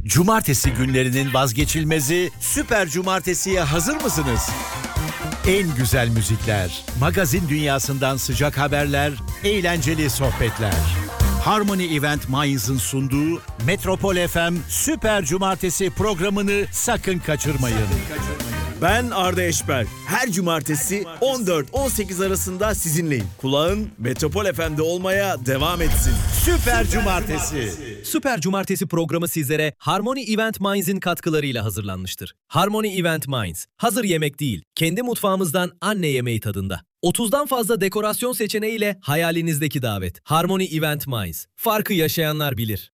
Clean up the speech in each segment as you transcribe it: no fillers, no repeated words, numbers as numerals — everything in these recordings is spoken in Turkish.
Cumartesi günlerinin vazgeçilmezi Süper Cumartesi'ye hazır mısınız? En güzel müzikler, magazin dünyasından sıcak haberler, eğlenceli sohbetler. Harmony Event Mainz'ın sunduğu Metropol FM Süper Cumartesi programını sakın kaçırmayın. Ben Arda Eşber. Her cumartesi 14-18 arasında sizinleyim. Kulağın Metropol FM'de olmaya devam etsin. Süper Cumartesi. Süper Cumartesi programı sizlere Harmony Event Mainz'in katkılarıyla hazırlanmıştır. Harmony Event Mainz, hazır yemek değil, kendi mutfağımızdan anne yemeği tadında. 30'dan fazla dekorasyon seçeneğiyle hayalinizdeki davet. Harmony Event Mainz, farkı yaşayanlar bilir.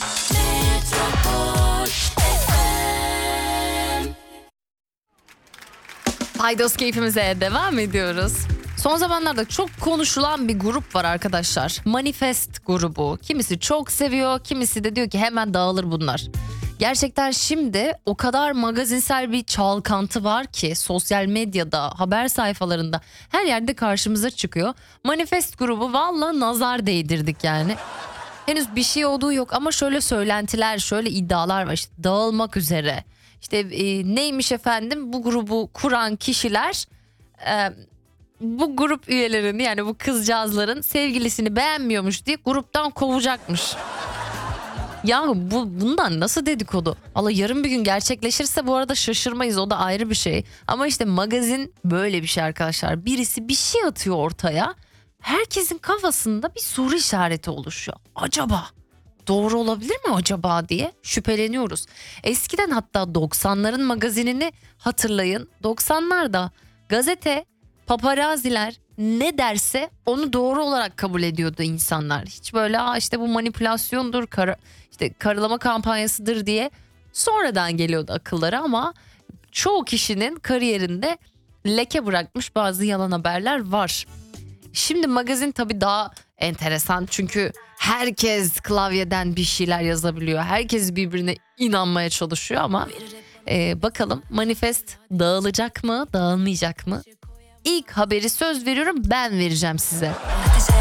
Paydos keyfimize devam ediyoruz. Son zamanlarda çok konuşulan bir grup var arkadaşlar. Manifest grubu. Kimisi çok seviyor, kimisi de diyor ki hemen dağılır bunlar. Gerçekten şimdi o kadar magazinsel bir çalkantı var ki sosyal medyada, haber sayfalarında her yerde karşımıza çıkıyor. Manifest grubu valla nazar değdirdik yani. Henüz bir şey olduğu yok ama şöyle söylentiler, şöyle iddialar var. İşte dağılmak üzere. İşte neymiş efendim, bu grubu kuran kişiler bu grup üyelerini, yani bu kızcağızların sevgilisini beğenmiyormuş diye gruptan kovacakmış. Ya bundan nasıl dedikodu? Valla yarın bir gün gerçekleşirse bu arada şaşırmayız, o da ayrı bir şey. Ama işte magazin böyle bir şey arkadaşlar. Birisi bir şey atıyor ortaya. Herkesin kafasında bir soru işareti oluşuyor. Acaba doğru olabilir mi acaba diye şüpheleniyoruz. Eskiden hatta 90'ların magazinini hatırlayın. 90'larda gazete, paparaziler ne derse onu doğru olarak kabul ediyordu insanlar. Hiç böyle işte bu manipülasyondur, işte karalama kampanyasıdır diye sonradan geliyordu akıllara, ama çoğu kişinin kariyerinde leke bırakmış bazı yalan haberler var. Şimdi magazin tabii daha enteresan, çünkü herkes klavyeden bir şeyler yazabiliyor. Herkes birbirine inanmaya çalışıyor ama bakalım manifest dağılacak mı, dağılmayacak mı? İlk haberi söz veriyorum ben vereceğim size.